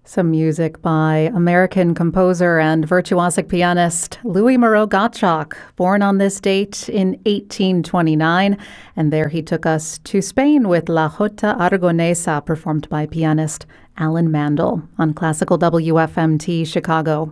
Some music by American composer and virtuosic pianist Louis Moreau Gottschalk, born on this date in 1829, and there he took us to Spain with La Jota Aragonesa, performed by pianist Alan Mandel on Classical WFMT Chicago.